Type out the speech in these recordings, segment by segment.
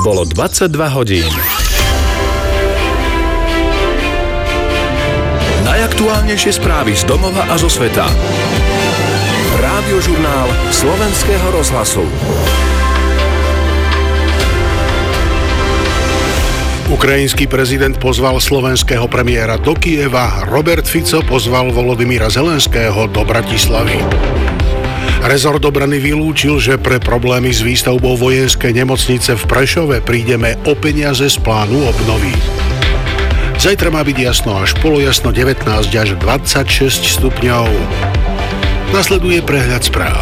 Bolo 22 hodín. Najaktuálnejšie správy z domova a zo sveta. Rádiožurnál Slovenského rozhlasu. Ukrajinský prezident pozval slovenského premiéra do Kyjeva, Robert Fico pozval Volodymyra Zelenského do Bratislavy. Rezort obrany vylúčil, že pre problémy s výstavbou vojenskej nemocnice v Prešove prídeme o peniaze z plánu obnovy. Zajtra má byť jasno až polojasno 19 až 26 stupňov. Nasleduje prehľad správ.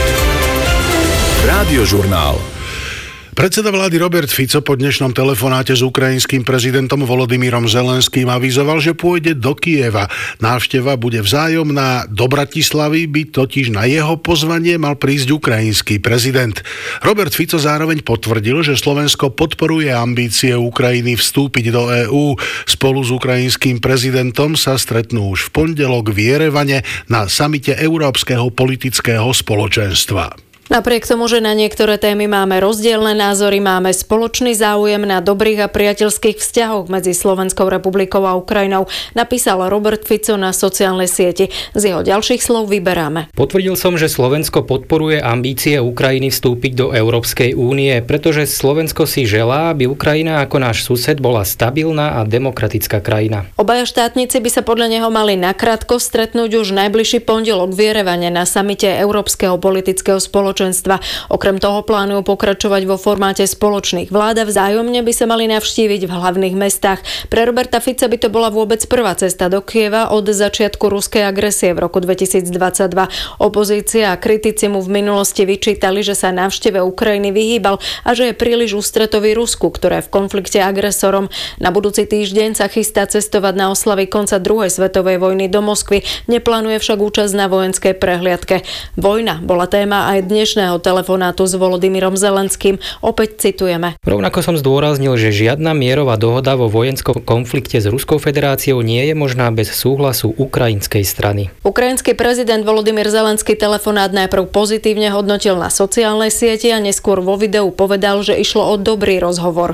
Rádiožurnál. Predseda vlády Robert Fico po dnešnom telefonáte s ukrajinským prezidentom Volodymyrom Zelenským avizoval, že pôjde do Kyjeva. Návšteva bude vzájomná. Do Bratislavy by totiž na jeho pozvanie mal prísť ukrajinský prezident. Robert Fico zároveň potvrdil, že Slovensko podporuje ambície Ukrajiny vstúpiť do EÚ. Spolu s ukrajinským prezidentom sa stretnú už v pondelok v Jerevane na samite Európskeho politického spoločenstva. Napriek tomu, že na niektoré témy máme rozdielne názory, máme spoločný záujem na dobrých a priateľských vzťahoch medzi Slovenskou republikou a Ukrajinou, napísal Robert Fico na sociálnej sieti. Z jeho ďalších slov vyberáme. Potvrdil som, že Slovensko podporuje ambície Ukrajiny vstúpiť do Európskej únie, pretože Slovensko si želá, aby Ukrajina ako náš sused bola stabilná a demokratická krajina. Obaja štátnici by sa podľa neho mali nakrátko stretnúť už najbližší pondelok v Jerevane na samite Európskeho politického spoločenstva. Okrem toho plánujú pokračovať vo formáte spoločných vlád a vzájomne by sa mali navštíviť v hlavných mestách. Pre Roberta Fica by to bola vôbec prvá cesta do Kyjeva od začiatku ruskej agresie v roku 2022. Opozícia a kritici mu v minulosti vyčítali, že sa návšteve Ukrajiny vyhýbal a že je príliš ústretový Rusku, ktoré je v konflikte agresorom. Na budúci týždeň sa chystá cestovať na oslavy konca druhej svetovej vojny do Moskvy. Neplánuje však účasť na vojenskej prehliadke. Vojna bola téma aj dnešného telefonátu s Volodymyrom Zelenským. Opäť citujeme. Rovnako som zdôraznil, že žiadna mierová dohoda vo vojenskom konflikte s Ruskou federáciou nie je možná bez súhlasu ukrajinskej strany. Ukrajinský prezident Volodymyr Zelenský telefonát najprv pozitívne hodnotil na sociálnej sieti a neskôr vo videu povedal, že išlo o dobrý rozhovor.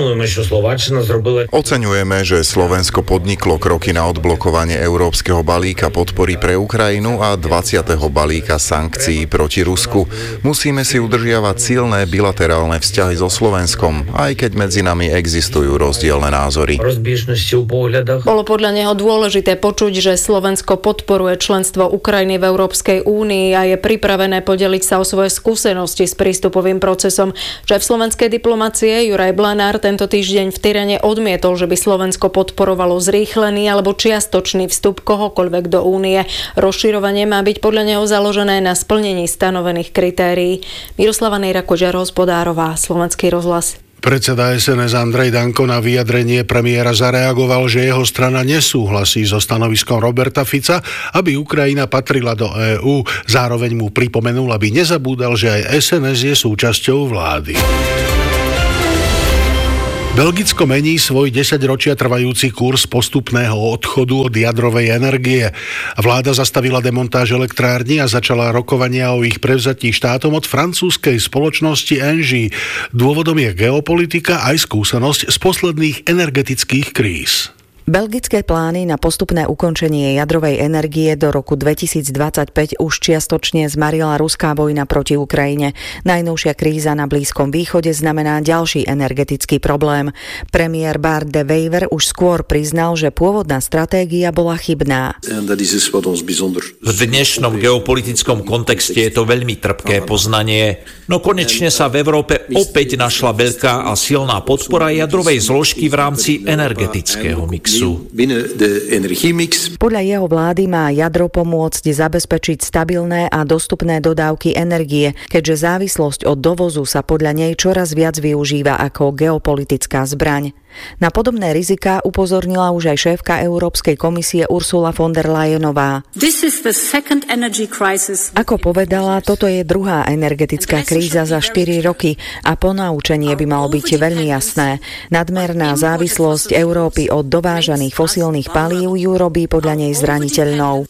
Oceňujeme, že Slovensko podniklo kroky na odblokovanie európskeho balíka podpory pre Ukrajinu a 20. balíka sankcií proti Rusku. Musíme si udržiavať silné bilaterálne vzťahy so Slovenskom, aj keď medzi nami existujú rozdielne názory. Bolo podľa neho dôležité počuť, že Slovensko podporuje členstvo Ukrajiny v Európskej únii a je pripravené podeliť sa o svoje skúsenosti s prístupovým procesom. Šéf slovenskej diplomacie Juraj Blanár tento týždeň v Tyrane odmietol, že by Slovensko podporovalo zrýchlený alebo čiastočný vstup kohokoľvek do únie. Rozširovanie má byť podľa neho založené na splnení stanovených kritérií. Miroslava Nejra-Kožar, Hospodárová, Slovenský rozhlas. Predseda SNS Andrej Danko na vyjadrenie premiéra zareagoval, že jeho strana nesúhlasí so stanoviskom Roberta Fica, aby Ukrajina patrila do EÚ. Zároveň mu pripomenul, aby nezabúdal, že aj SNS je súčasťou vlády. Belgicko mení svoj 10 ročia trvajúci kurz postupného odchodu od jadrovej energie. Vláda zastavila demontáž elektrární a začala rokovania o ich prevzatí štátom od francúzskej spoločnosti Engie. Dôvodom je geopolitika aj skúsenosť z posledných energetických kríz. Belgické plány na postupné ukončenie jadrovej energie do roku 2025 už čiastočne zmarila ruská vojna proti Ukrajine. Najnovšia kríza na Blízkom východe znamená ďalší energetický problém. Premiér Bart de Wever už skôr priznal, že pôvodná stratégia bola chybná. V dnešnom geopolitickom kontexte je to veľmi trpké poznanie, no konečne sa v Európe opäť našla veľká a silná podpora jadrovej zložky v rámci energetického mixu. Podľa jeho vlády má jadro pomôcť zabezpečiť stabilné a dostupné dodávky energie, keďže závislosť od dovozu sa podľa nej čoraz viac využíva ako geopolitická zbraň. Na podobné riziká upozornila už aj šéfka Európskej komisie Ursula von der Leyenová. Ako povedala, toto je druhá energetická kríza za 4 roky a ponaučenie by malo byť veľmi jasné. Nadmerná závislosť Európy od dovážaných fosílnych palív ju robí podľa nej zraniteľnou.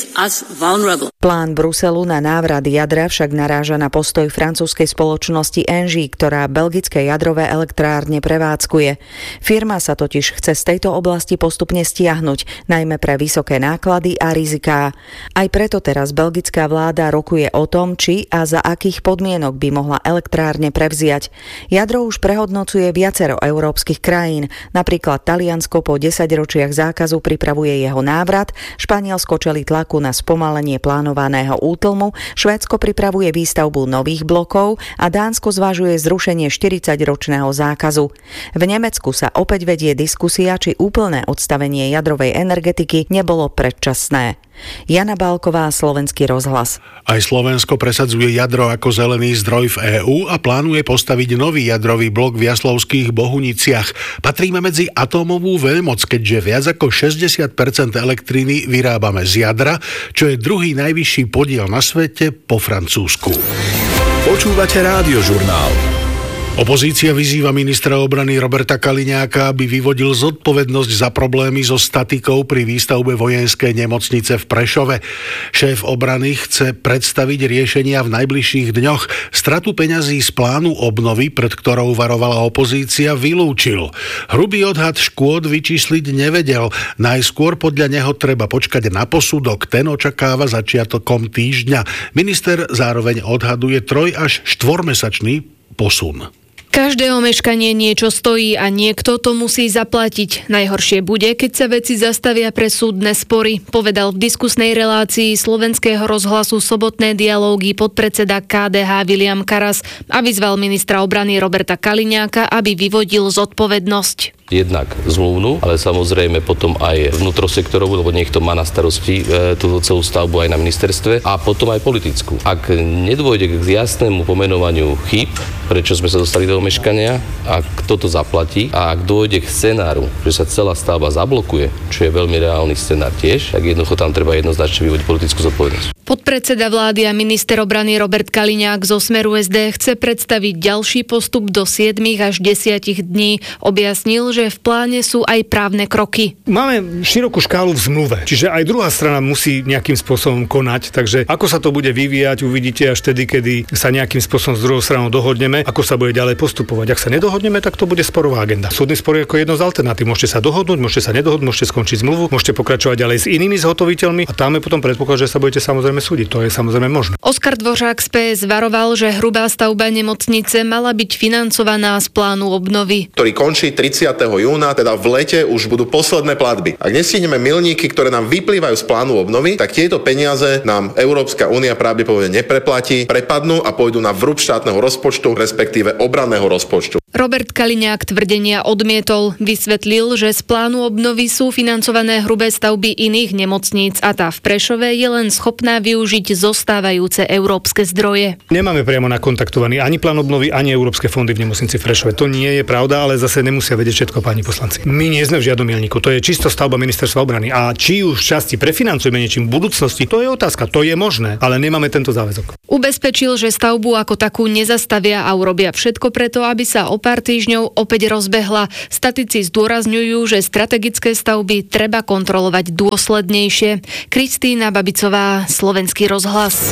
Plán Bruselu na návrat jadra však naráža na postoj francúzskej spoločnosti Engie, ktorá belgické jadrové elektrárne prevádzkuje. Firma sa totiž chce z tejto oblasti postupne stiahnuť, najmä pre vysoké náklady a riziká. Aj preto teraz belgická vláda rokuje o tom, či a za akých podmienok by mohla elektrárne prevziať. Jadro už prehodnocuje viacero európskych krajín, napríklad Taliansko po 10 ročiach zákazu pripravuje jeho návrat, Španielsko čelí tlaku na spomalenie plánovaného útlmu, Švédsko pripravuje výstavbu nových blokov a Dánsko zvažuje zrušenie 40-ročného zákazu. V Nemecku sa opäť vedie diskusia, či úplné odstavenie jadrovej energetiky nebolo predčasné. Jana Bálková, Slovenský rozhlas. Aj Slovensko presadzuje jadro ako zelený zdroj v EÚ a plánuje postaviť nový jadrový blok v Jaslovských Bohuniciach. Patríme medzi atómovú veľmoc, keďže viac ako 60% elektriny vyrábame z jadra, čo je druhý najvyšší podiel na svete po Francúzsku. Počúvate Rádiožurnál. Opozícia vyzýva ministra obrany Roberta Kaliňáka, aby vyvodil zodpovednosť za problémy so statikou pri výstavbe vojenskej nemocnice v Prešove. Šéf obrany chce predstaviť riešenia v najbližších dňoch. Stratu peňazí z plánu obnovy, pred ktorou varovala opozícia, vylúčil. Hrubý odhad škôd vyčísliť nevedel. Najskôr podľa neho treba počkať na posudok. Ten očakáva začiatkom týždňa. Minister zároveň odhaduje 3 až 4-mesačný posun. Každé omeškanie niečo stojí a niekto to musí zaplatiť. Najhoršie bude, keď sa veci zastavia pre súdne spory, povedal v diskusnej relácii Slovenského rozhlasu Sobotné dialógy podpredseda KDH Viliam Karas a vyzval ministra obrany Roberta Kaliňáka, aby vyvodil zodpovednosť. Jednak zmluvnú, ale samozrejme potom aj vnútrosektorovú, lebo niekto má na starosti túto celú stavbu aj na ministerstve, a potom aj politickú. Ak nedôjde k jasnému pomenovaniu chýb, prečo sme sa dostali do omeškania a kto to zaplatí, a ak dôjde k scenáru, že sa celá stavba zablokuje, čo je veľmi reálny scenár tiež, tak jednoducho tam treba jednoznačne vyvodiť politickú zodpovednosť. Podpredseda vlády a minister obrany Robert Kaliňák zo Smeru SD chce predstaviť ďalší postup do 7 až 10 dní. Objasnil, že v pláne sú aj právne kroky. Máme širokú škálu v zmluve, čiže aj druhá strana musí nejakým spôsobom konať, takže ako sa to bude vyvíjať, uvidíte až tedy, kedy sa nejakým spôsobom s druhou stranou dohodneme, ako sa bude ďalej postupovať. Ak sa nedohodneme, tak to bude sporová agenda. Súdny spor je ako jedno z alternatív. Môžete sa dohodnúť, môžete sa nedohodnúť, môžete skončiť zmluvu, môžete pokračovať ďalej s inými zhotoviteľmi a tam je potom predpoklad, že sa budete samozrejme súdiť. To je samozrejme možné. Oskar Dvořák z PS varoval, že hrubá stavba nemocnice mala byť financovaná z plánu obnovy, ktorý končí 30. júna, teda v lete už budú posledné platby. Ak nestihneme milníky, ktoré nám vyplývajú z plánu obnovy, tak tieto peniaze nám Európska únia pravdepodobne nepreplatí, prepadnú a pôjdu na vrúb štátneho rozpočtu, respektíve obranného rozpočtu. Robert Kaliňák tvrdenia odmietol. Vysvetlil, že z plánu obnovy sú financované hrubé stavby iných nemocníc a tá v Prešove je len schopná využiť zostávajúce európske zdroje. Nemáme priamo nakontaktovaný ani plán obnovy, ani európske fondy v nemocnici v Prešove. To nie je pravda, ale zase nemusia vedieť všetko páni poslanci. My nie sme v žiadnom milníku. To je čisto stavba ministerstva obrany. A či už časti prefinancujeme niečím v budúcnosti, to je otázka. To je možné, ale nemáme tento záväzok. Ubezpečil, že stavbu ako takú nezastavia a urobia všetko preto, aby sa o pár týždňov opäť rozbehla. Statici zdôrazňujú, že strategické stavby treba kontrolovať dôslednejšie. Kristína Babicová, Slovenský rozhlas.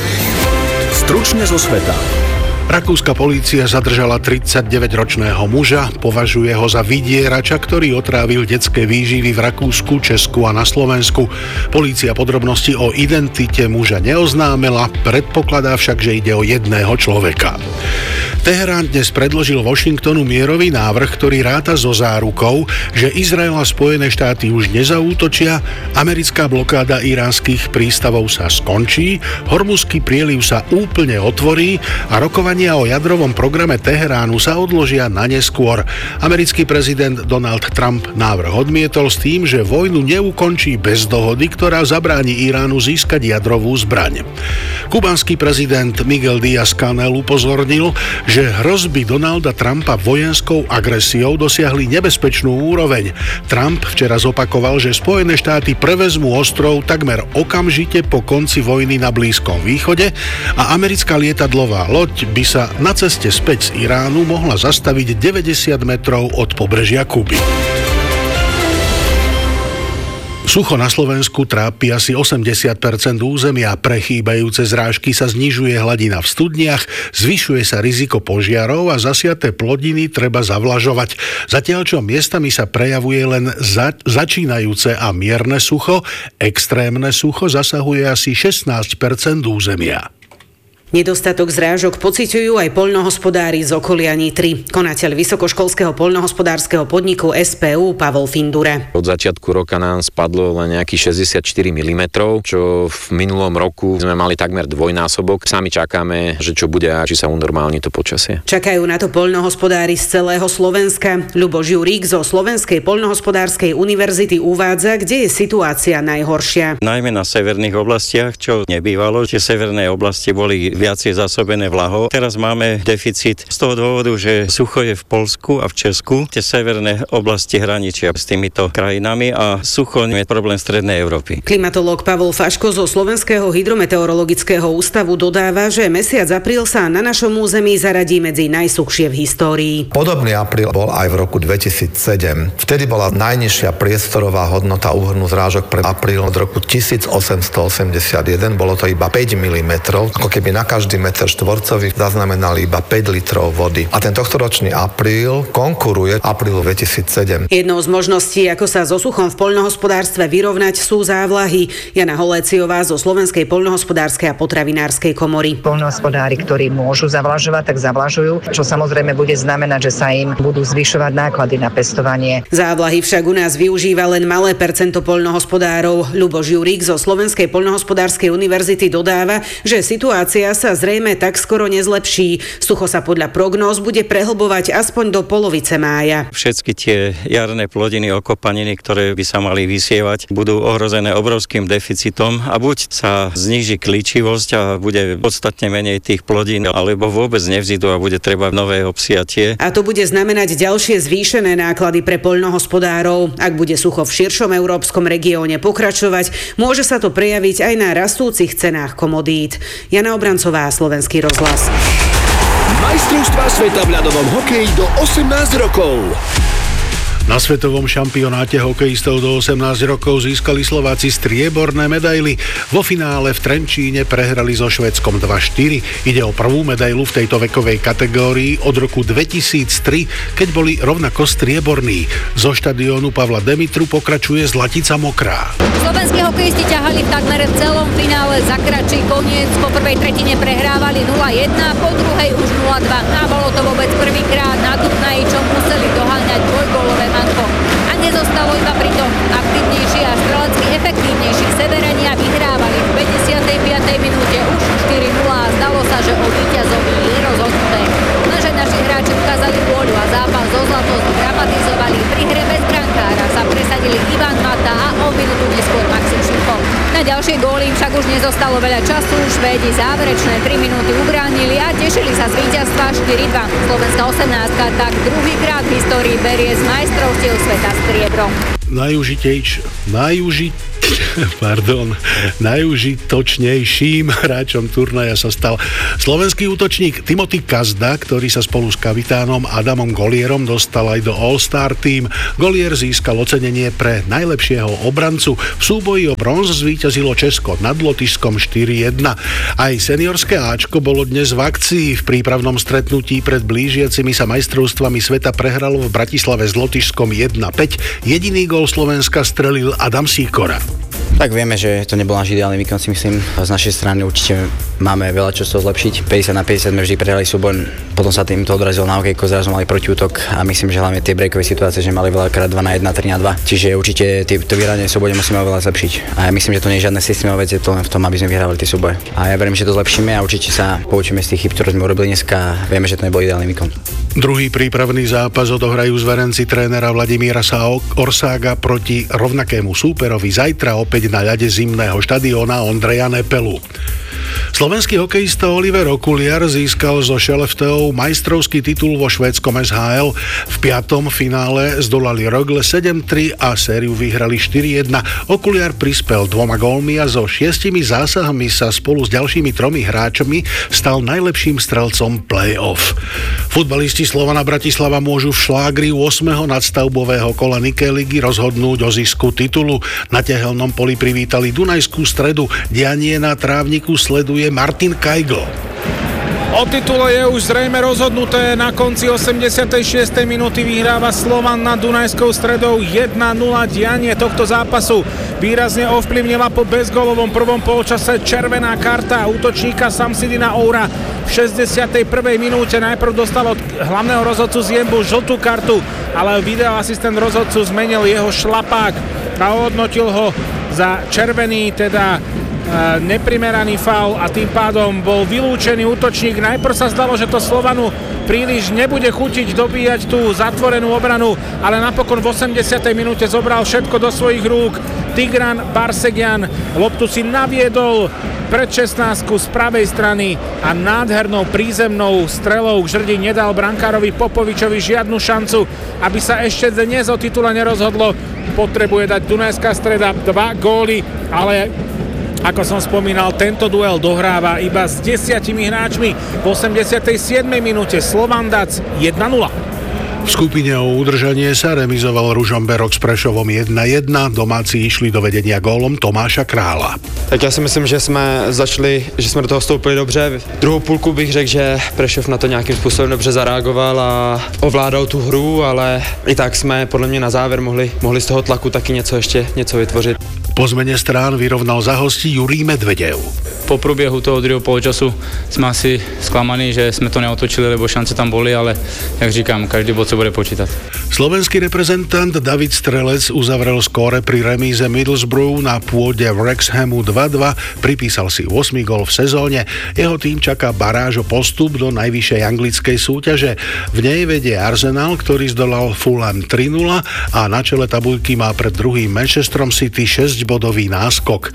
Stručne zo sveta. Rakúska polícia zadržala 39-ročného muža, považuje ho za vydierača, ktorý otrávil detské výživy v Rakúsku, Česku a na Slovensku. Polícia podrobnosti o identite muža neoznámila, predpokladá však, že ide o jedného človeka. Teherán dnes predložil Washingtonu mierový návrh, ktorý ráta so zárukou, že Izrael a Spojené štáty už nezaútočia, americká blokáda iránskych prístavov sa skončí, Hormuzský prieliv sa úplne otvorí a rokovanie rokovania o jadrovom programe Teheránu sa odložia na neskôr. Americký prezident Donald Trump návrh odmietol s tým, že vojnu neukončí bez dohody, ktorá zabráni Iránu získať jadrovú zbraň. Kubánsky prezident Miguel Díaz-Canel upozornil, že hrozby Donalda Trumpa vojenskou agresiou dosiahli nebezpečnú úroveň. Trump včera zopakoval, že Spojené štáty prevezmú ostrov takmer okamžite po konci vojny na Blízkom východe a americká lietadlová loď by sa na ceste späť z Iránu mohla zastaviť 90 metrov od pobrežia Kuby. Sucho na Slovensku trápi asi 80% územia, pre chýbajúce zrážky sa znižuje hladina v studniach, zvyšuje sa riziko požiarov a zasiaté plodiny treba zavlažovať. Zatiaľ čo miestami sa prejavuje len začínajúce a mierne sucho, extrémne sucho zasahuje asi 16% územia. Nedostatok zrážok pociťujú aj poľnohospodári z okolia Nitry. Konateľ vysokoškolského poľnohospodárskeho podniku SPU Pavol Findura. Od začiatku roka nám spadlo len nejakých 64 mm, čo v minulom roku sme mali takmer dvojnásobok. Sami čakáme, že čo bude a či sa unormálni to počasie. Čakajú na to poľnohospodári z celého Slovenska. Ľuboš Jurík zo Slovenskej poľnohospodárskej univerzity uvádza, kde je situácia najhoršia. Najmä na severných oblastiach, čo nebývalo, tie severné oblasti boli viacej zásobené vlahou. Teraz máme deficit z toho dôvodu, že sucho je v Poľsku a v Česku. Tie severné oblasti hraničia s týmito krajinami a sucho je problém strednej Európy. Klimatológ Pavol Faško zo Slovenského hydrometeorologického ústavu dodáva, že mesiac apríl sa na našom území zaradí medzi najsuchšie v histórii. Podobný apríl bol aj v roku 2007. Vtedy bola najnižšia priestorová hodnota úhrnu zrážok pre apríl od roku 1881. Bolo to iba 5 mm, ako keby na každý meter štvorcový zaznamenali iba 5 litrov vody. A ten tohtoročný apríl konkuruje aprílu 2007. Jednou z možností, ako sa so suchom v poľnohospodárstve vyrovnať, sú závlahy. Jana Holéciová zo Slovenskej poľnohospodárskej a potravinárskej komory. Poľnohospodári, ktorí môžu zavlažovať, tak zavlažujú, čo samozrejme bude znamenať, že sa im budú zvyšovať náklady na pestovanie. Závlahy však u nás využíva len malé percento poľnohospodárov. Ľuboš Jurík zo Slovenskej poľnohospodárskej univerzity dodáva, že situácia sa zrejme tak skoro nezlepší. Sucho sa podľa prognóz bude prehlbovať aspoň do polovice mája. Všetky tie jarné plodiny, okopaniny, ktoré by sa mali vysievať, budú ohrozené obrovským deficitom a buď sa zníži klíčivosť a bude podstatne menej tých plodín, alebo vôbec nevzídu a bude treba nové obsiatie. A to bude znamenať ďalšie zvýšené náklady pre poľnohospodárov. Ak bude sucho v širšom európskom regióne pokračovať, môže sa to prejaviť aj na rastúcich cenách komodít. Jana Obrancová, Slovenský rozhlas. Majstrovstvá sveta v ľadovom hokeji do 18 rokov. Na svetovom šampionáte hokejistov do 18 rokov získali Slováci strieborné medaily. Vo finále v Trenčíne prehrali so Švédskom 2-4. Ide o prvú medailu v tejto vekovej kategórii od roku 2003, keď boli rovnako strieborní. Zo štadiónu Pavla Demitru pokračuje Zlatica Mokrá. Slovenskí hokejisti ťahali v takmer celom finále za kratší koniec. Po prvej tretine prehrávali 0-1, po druhej už 0-2. A bolo to vôbec prvýkrát na Dunaji, čo museli doháňať dvojgólové manko. A nezostalo iba pri tom. Aktívnejší a strelecky efektívnejší Severania vyhrávali v 55. minúte už 4-0 a zdalo sa, že o víťazovi je rozhodnuté. Lenže naši hráči ukázali vôľu a zápas zo zlatou dramatizovali. Pri hre bez brankára sa presadili Ivan Mata a o minútu neskôr Maxim Šupov. Na ďalšie góly však už nezostalo veľa času. Švédi záverečné 3 minúty ubránili a tešili sa z víťazstva 4-2. Slovenská 18-ka tak druhýkrát v histórii berie z majstrovstiev sveta striebro. Najúžitočnejším hráčom turnaja sa stal slovenský útočník Timothy Kazda, ktorý sa spolu s kapitánom Adamom Golierom dostal aj do All-Star Team. Golier získal ocenenie pre najlepšieho obrancu. V súboji o bronz zvíťazilo Česko nad Lotyšskom 4-1. Aj seniorské Ačko bolo dnes v akcii. V prípravnom stretnutí pred blížiacimi sa majstrovstvami sveta prehralo v Bratislave s Lotyšskom 1-5. Jediný gól Slovenska strelil Adam Sýkora. Tak vieme, že to nebol náš ideálny výkon, si myslím. Z našej strany určite máme veľa čo z toho zlepšiť. 50-50 sme vždy prehrali súboj, potom sa tým to odrazilo na hokejko, zrazu mali protiútok a myslím, že hlavne tie breakové situácie, že mali veľakrát 2-1, 3-2. Čiže určite to vyhranie súboje musíme veľa zlepšiť. A ja myslím, že to nie je žiadne systémové vec, je to len v tom, aby sme vyhrávali tie súboje. A ja verím, že to zlepšíme a určite sa poučíme z tých chyb, ktoré sme urobili dneska. Vieme, že to nebol ideálny výkon. Druhý prípravný zápas odohrajú zverenci trénera Vladimíra Orsága proti rovnakému súperovi zajtra opäť na ľade zimného štadióna Ondreja Nepelu. Slovenský hokejista Oliver Okuliar získal so Skellefteou majstrovský titul vo švédskom SHL. V 5. finále zdolali Rögle 7-3 a sériu vyhrali 4-1. Okuliar prispel 2 gólmi a so 6 zásahmi sa spolu s ďalšími 3 hráčmi stal najlepším strelcom play-off. Futbalisti Slovana Bratislava môžu v šlágri 8. nadstavbového kola Nike ligy rozhodnúť o zisku titulu. Na tehelnom poli privítali Dunajskú Stredu. Dianie na trávniku sleduje Martin Kajgl. O titule je už zrejme rozhodnuté. Na konci 86. minúty vyhráva Slovan nad Dunajskou Stredou 1-0. Dianie tohto zápasu výrazne ovplyvnila po bezgólovom prvom polčase červená karta útočníka Samsidina Oura. V 61. minúte najprv dostal od hlavného rozhodcu z Jembu žltú kartu, ale videoasistent rozhodcu zmenil jeho šlapák a ohodnotil ho za červený, teda neprimeraný faul a tým pádom bol vylúčený útočník. Najprv sa zdalo, že to Slovanu príliš nebude chutiť dobíjať tú zatvorenú obranu, ale napokon v 80. minúte zobral všetko do svojich rúk. Tigran Barsegian loptu si naviedol pred 16 z pravej strany a nádhernou prízemnou strelou k žrdi nedal brankárovi Popovičovi žiadnu šancu, aby sa ešte dnes o titule nerozhodlo. Potrebuje dať Dunajská Streda 2 góly, ale ako som spomínal, tento duel dohráva iba s 10 hráčmi. V 87. minúte Slovan Dac 1-0. V skupine o udržanie sa remizoval Ružomberok s Prešovom 1-1. Domáci išli do vedenia gólom Tomáša Krála. Tak já si myslím, že jsme do toho vstoupili dobře. Druhou půlku bych řekl, že Prešov na to nějakým způsobem dobře zareagoval a ovládal tu hru, ale i tak jsme podle mě na závěr mohli z toho tlaku taky něco vytvořit. Po zmene strán vyrovnal za hostí Jurij Medvedev. Po průběhu toho druhého poločasu jsme asi zklamaní, že jsme to neotočili, lebo šance tam boli, ale jak říkám, každý bod se bude počítať. Slovenský reprezentant David Strelec uzavrel skóre pri remíze Middlesbrough na pôde Wrexhamu 2-2, pripísal si 8. gól v sezóne. Jeho tým čaká baráž o postup do najvyššej anglickej súťaže. V nej vedie Arsenal, ktorý zdolal Fulham 3-0 a na čele tabuľky má pred druhým Manchesterom City 6-bodový náskok.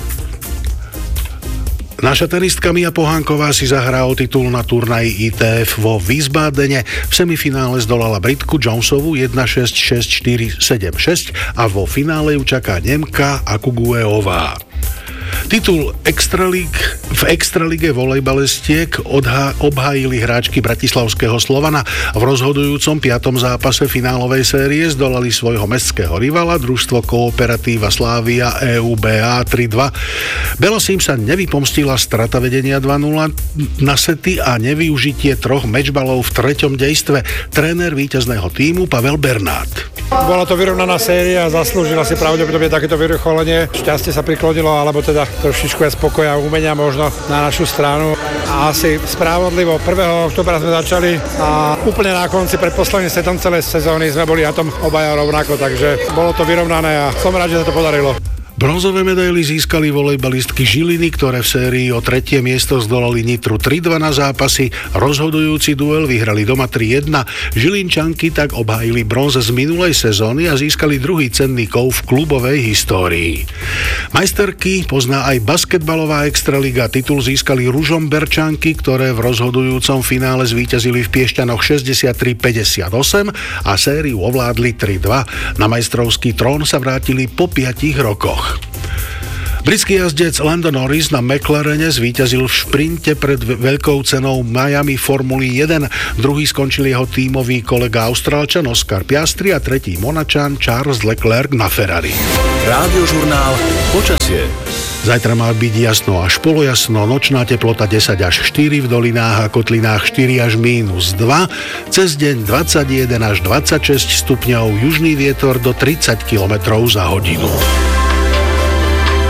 Naša tenistka Mia Pohánková si zahrá o titul na turnaji ITF vo Wiesbadene. V semifinále zdolala Britku Jonesovu 1-6, 6-4, 7-6 a vo finále ju čaká Nemka Akugueová. Titul v extralige volejbalistiek obhájili hráčky bratislavského Slovana. V rozhodujúcom 5. zápase finálovej série zdolali svojho mestského rivala družstvo Kooperatíva Slávia EUBA 3-2. Belosím sa nevypomstila strata vedenia 2-0 na sety a nevyužitie 3 mečbalov v 3. dejstve. Tréner víťazného tímu Pavel Bernát. Bola to vyrovnaná séria a zaslúžila si pravdepodobne takéto vyvrcholenie. Šťastie sa priklonilo, alebo teda trošičku je spokoja a umenia možno na našu stranu. A asi spravodlivo 1. októbra sme začali a úplne na konci pred posledným setom celej sezóny sme boli na tom obaja rovnako, takže bolo to vyrovnané a som rád, že sa to podarilo. Bronzové medaily získali volejbalistky Žiliny, ktoré v sérii o 3. miesto zdolali Nitru 3-2 na zápasy. Rozhodujúci duel vyhrali doma 3-1. Žilinčanky tak obhájili bronz z minulej sezóny a získali druhý cenný kov v klubovej histórii. Majsterky pozná aj basketbalová extraliga. Titul získali Ružomberčanky, ktoré v rozhodujúcom finále zvíťazili v Piešťanoch 63-58 a sériu ovládli 3-2. Na majstrovský trón sa vrátili po 5 rokoch. Britský jazdec Lando Norris na McLarene zvíťazil v šprinte pred veľkou cenou Miami Formuly 1. Druhý skončil jeho tímový kolega Austrálčan Oscar Piastri a tretí Monačan Charles Leclerc na Ferrari. Rádiožurnál Počasie. Zajtra má byť jasno až polojasno, nočná teplota 10 až 4, v dolinách a kotlinách 4 až -2, cez deň 21 až 26 stupňov, južný vietor do 30 km za hodinu.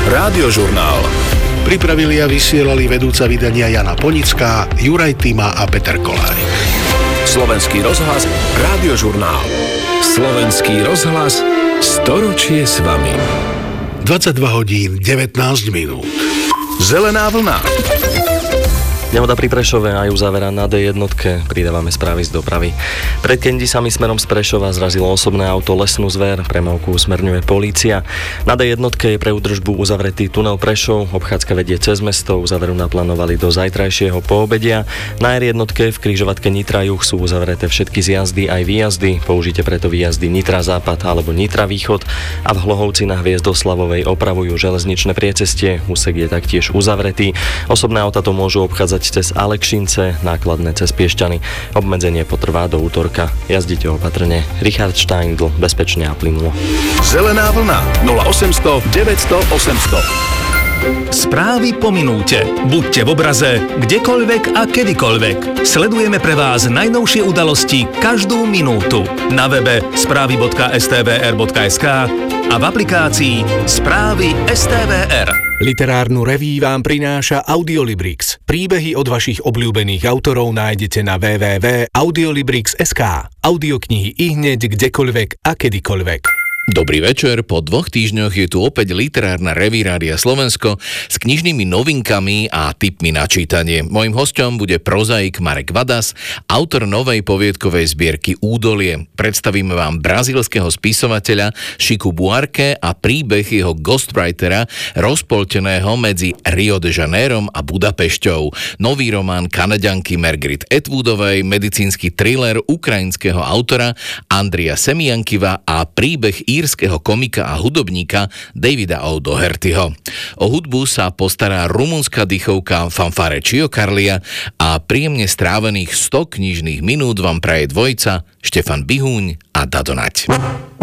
Rádiožurnál. Pripravili a vysielali vedúca vydania Jana Ponická, Juraj Tima a Peter Kolárik. Slovenský rozhlas, Rádiožurnál. Slovenský rozhlas, storočie s vami. 22 hodín, 19 minút. Zelená vlna. Nehoda pri Prešove aj uzavera na D1, pridávame správy z dopravy. Pred Kendisami smerom z Prešova zrazilo osobné auto lesnú zver, premávku usmerňuje polícia. Na D1 je pre údržbu uzavretý tunel Prešov, obchádzka vedie cez mesto, uzaveru naplánovali do zajtrajšieho poobedia. Na R1 v križovatke Nitra Juh sú uzavreté všetky zjazdy aj výjazdy, použite preto výjazdy Nitra Západ alebo Nitra Východ a v Hlohovci na Hviezdoslavovej opravujú železničné priecestie, úsek je taktiež uzavretý. Osobné auta to môžu obchádzať cez Alekšince, nákladné cez Piešťany. Obmedzenie potrvá do útorka. Jazdite opatrne. Richard Steindl, bezpečne a plynulo. Zelená vlna 0800 900 800. Správy po minúte. Buďte v obraze, kdekoľvek a kedykoľvek. Sledujeme pre vás najnovšie udalosti každú minútu. Na webe správy.stvr.sk a v aplikácii Správy STVR. Literárnu reví vám prináša Audiolibrix. Príbehy od vašich obľúbených autorov nájdete na www.audiolibrix.sk. Audioknihy ihneď, kdekoľvek a kedykoľvek. Dobrý večer, po 2 týždňoch je tu opäť literárna reví Rádia Slovensko s knižnými novinkami a tipmi na čítanie. Mojím hosťom bude prozaik Marek Vadas, autor novej poviedkovej zbierky Údolie. Predstavíme vám brazílskeho spisovateľa Chiku Buarque a príbeh jeho ghostwritera rozpolteného medzi Rio de Janeirom a Budapešťou. Nový román Kanaďanky Margaret Atwoodovej, medicínsky thriller ukrajinského autora Andria Semiankiva a príbeh írskeho komika a hudobníka Davida O'Dohertyho. O hudbu sa postará rumunská dychovka Fanfare Chio Karlia a príjemne strávených 100 knižných minút vám praje dvojica Štefan Bihúň a Dado Nať.